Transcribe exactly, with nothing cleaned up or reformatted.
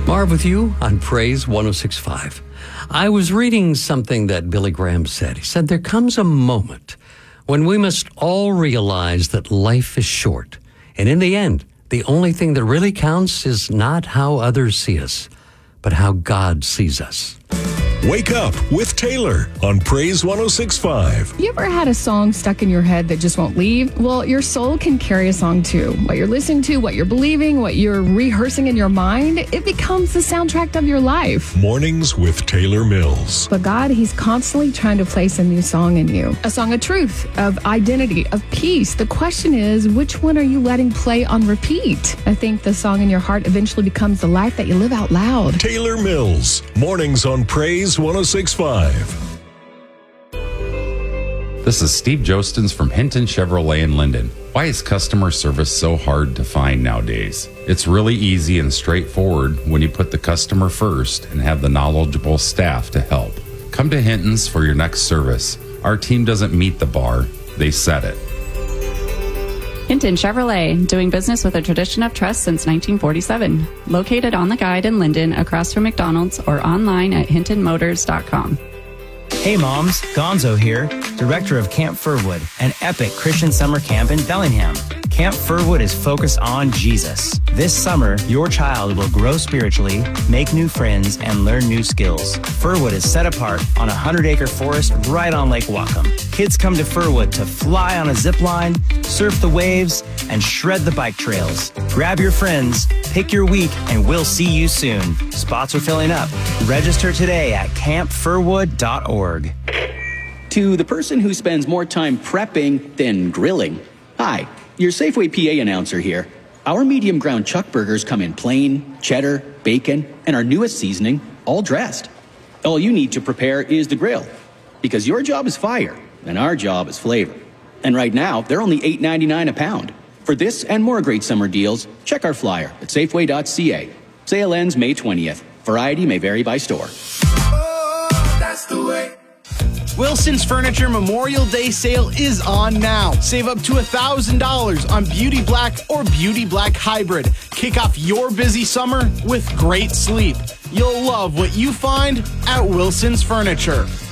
Marv with you on Praise one oh six point five. I was reading something that Billy Graham said. He said, there comes a moment when we must all realize that life is short. And in the end, the only thing that really counts is not how others see us, but how God sees us. Wake up with Taylor on Praise one oh six point five. You ever had a song stuck in your head that just won't leave? Well, your soul can carry a song too. What you're listening to, what you're believing, what you're rehearsing in your mind, it becomes the soundtrack of your life. Mornings with Taylor Mills. But God, He's constantly trying to place a new song in you. A song of truth, of identity, of peace. The question is, which one are you letting play on repeat? I think the song in your heart eventually becomes the life that you live out loud. Taylor Mills. Mornings on Praise one oh six point five. This is Steve Jostens from Hinton Chevrolet in Linden. Why is customer service so hard to find nowadays? It's really easy and straightforward when you put the customer first and have the knowledgeable staff to help. Come to Hinton's for your next service. Our team doesn't meet the bar, they set it. Hinton Chevrolet, doing business with a tradition of trust since nineteen forty-seven. Located on the Guide in Linden, across from McDonald's, or online at hinton motors dot com. Hey moms, Gonzo here, director of Camp Furwood, an epic Christian summer camp in Bellingham. Camp Furwood is focused on Jesus. This summer, your child will grow spiritually, make new friends, and learn new skills. Furwood is set apart on a hundred-acre forest right on Lake Whatcom. Kids come to Furwood to fly on a zip line, surf the waves, and shred the bike trails. Grab your friends, pick your week, and we'll see you soon. Spots are filling up. Register today at camp furwood dot org. To the person who spends more time prepping than grilling, hi, your Safeway P A announcer here. Our medium ground chuck burgers come in plain, cheddar, bacon, and our newest seasoning, all dressed. All you need to prepare is the grill, because your job is fire, and our job is flavor. And right now, they're only eight ninety-nine a pound. For this and more great summer deals, check our flyer at safeway dot c a. Sale ends May twentieth. Variety may vary by store. Oh, that's the way. Wilson's Furniture Memorial Day sale is on now. Save up to one thousand dollars on Beauty Black or Beauty Black Hybrid. Kick off your busy summer with great sleep. You'll love what you find at Wilson's Furniture.